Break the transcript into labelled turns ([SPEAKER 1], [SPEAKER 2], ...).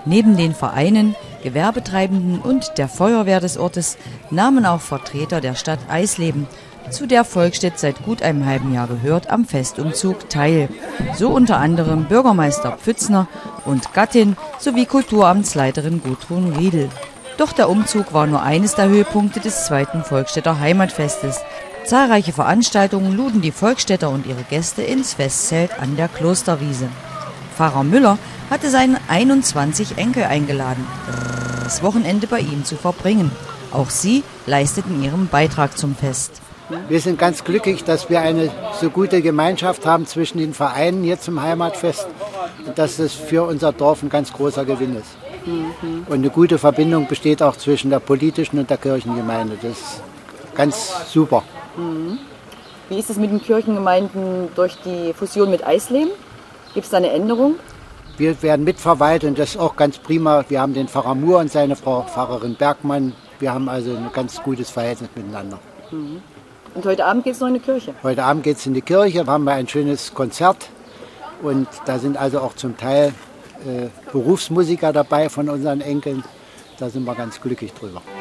[SPEAKER 1] Neben den Vereinen, Gewerbetreibenden und der Feuerwehr des Ortes nahmen auch Vertreter der Stadt Eisleben, zu der Volkstedt seit gut einem halben Jahr gehört, am Festumzug teil. So unter anderem Bürgermeister Pfützner und Gattin sowie Kulturamtsleiterin Gudrun Riedel. Doch der Umzug war nur eines der Höhepunkte des zweiten Volkstädter Heimatfestes. Zahlreiche Veranstaltungen luden die Volkstädter und ihre Gäste ins Festzelt an der Klosterwiese. Pfarrer Müller hatte seine 21 Enkel eingeladen, das Wochenende bei ihm zu verbringen. Auch sie leisteten ihren Beitrag zum Fest.
[SPEAKER 2] Wir sind ganz glücklich, dass wir eine so gute Gemeinschaft haben zwischen den Vereinen hier zum Heimatfest und dass es für unser Dorf ein ganz großer Gewinn ist. Und eine gute Verbindung besteht auch zwischen der politischen und der Kirchengemeinde. Das ist ganz super.
[SPEAKER 3] Wie ist es mit den Kirchengemeinden durch die Fusion mit Eisleben? Gibt es da eine Änderung?
[SPEAKER 2] Wir werden mitverwaltet und das ist auch ganz prima. Wir haben den Pfarrer Muhr und seine Frau Pfarrerin Bergmann. Wir haben also ein ganz gutes Verhältnis miteinander.
[SPEAKER 3] Und heute Abend geht es noch in die Kirche?
[SPEAKER 2] Heute Abend geht es in die Kirche, wir haben ein schönes Konzert und da sind also auch zum Teil Berufsmusiker dabei von unseren Enkeln. Da sind wir ganz glücklich drüber.